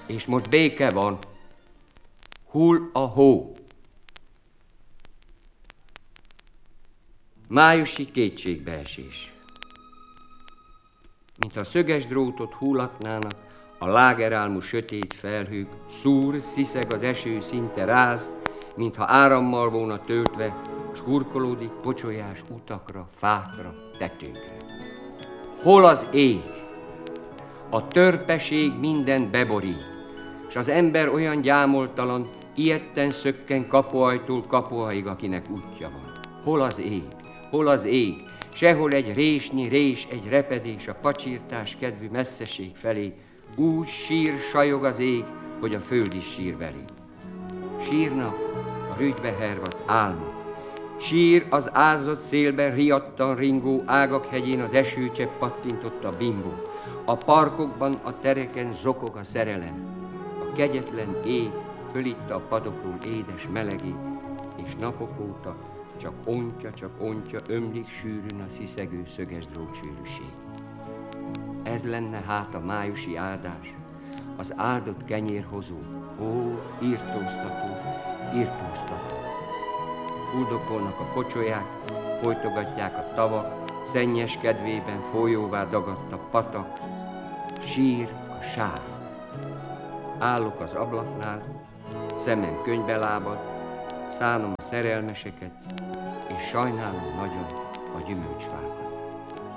És most béke van. Hull a hó. Májusi kétségbeesés. Mintha szöges drótot hullatnának a lágerálmú sötét felhők, szúr, sziszeg az eső, szinte ráz, mintha árammal volna töltve, s hurkolódik pocsolyás utakra, fákra, tetőkre. Hol az ég? A törpeség mindent beborít, s az ember olyan gyámoltalan, ijedten szökken kapuajtól kapuaig, akinek útja van. Hol az ég? Hol az ég? Sehol egy résnyi rés, egy repedés a pacsirtás kedvű messzeség felé, úgy sír, sajog az ég, hogy a föld is sír belé. Sírnak a rügybe hervadt álmok, sír az ázott szélben riadtan ringó ágak hegyén az esőcsepp pattintott a bimbó, a parkokban, a tereken zokog a szerelem, a kegyetlen ég fölitta a padokról édes melegé, és napok óta csak ontja, ömlik sűrűn a sziszegő szöges drótsűrűség. Ez lenne hát a májusi áldás, az áldott kenyérhozó, ó, írtóztató, írtóztató. Fuldokolnak a pocsolyák, folytogatják a tavak, szennyes kedvében folyóvá dagadt a patak, sír a sár. Állok az ablaknál, szemem könyvbe lábad, szánom a szerelmeseket, és sajnálom nagyon a gyümölcsfákat.